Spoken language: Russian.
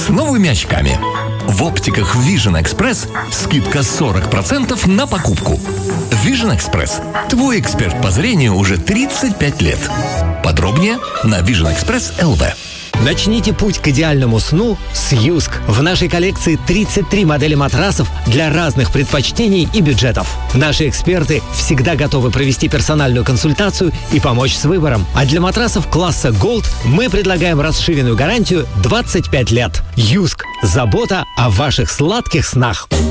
с новыми очками. В оптиках Vision Express скидка 40% на покупку. Vision Express – твой эксперт по зрению уже 35 лет. Подробнее на Vision Express LV. Начните путь к идеальному сну с Юск. В нашей коллекции 33 модели матрасов для разных предпочтений и бюджетов. Наши эксперты всегда готовы провести персональную консультацию и помочь с выбором. А для матрасов класса Gold мы предлагаем расширенную гарантию 25 лет. Юск. Забота о ваших сладких снах.